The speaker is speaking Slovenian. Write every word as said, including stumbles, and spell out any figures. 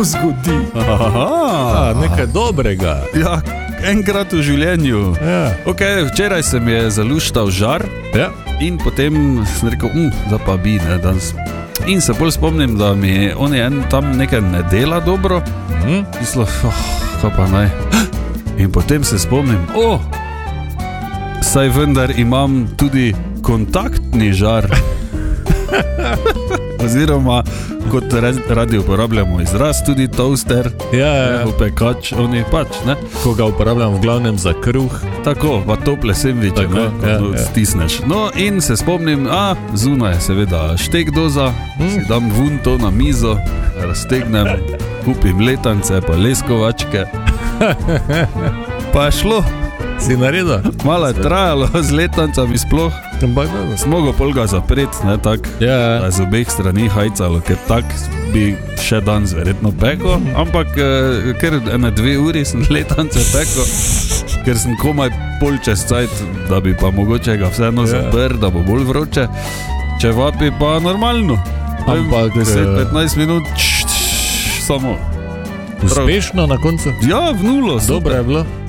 lahko zgodi. Aha, nekaj dobrega. Ja, enkrat v življenju. Ja. Okay, včeraj se mi je zaluštal žar Ja. in potem sem rekel, um, da pa bi, ne, danes. In se bolj spomnim, da mi on je en tam nekaj ne dela dobro. Mhm. Mislim, oh, kaj pa naj. In potem se spomnim, o, oh, saj vendar imam tudi kontaktni žar. Oziroma, kot radi uporabljamo izraz, tudi toaster, Ja, ja. pekač, oni pač, ne? Ko ga uporabljam v glavnem za kruh. Tako, pa tople sendviče, Tako, ne, ja, ko ja. stisneš. No, in se spomnim, a, zunaj seveda štek doza, Mm. si dam vun to na mizo, raztegnem, kupim letance, pa leskovačke. Pa je šlo, Si naredil? malo je trajalo z letancami sploh, Ampak dobro. smogo pol ga zapreti, ne, tak, Ja, da je z obeh strani hajcalo, ker tak bi še dan verjetno peko, ampak eh, ker ene dve uri sem letance peko, ker sem komaj pol čez cajt, da bi pa mogoče ga vseeno Ja. zaprl, da bo bolj vroče, če vapi pa normalno, Ampak, deset do eh, petnajst minut, č, č, samo, uspešno na koncu. ja, v nulo, Dobro je bilo.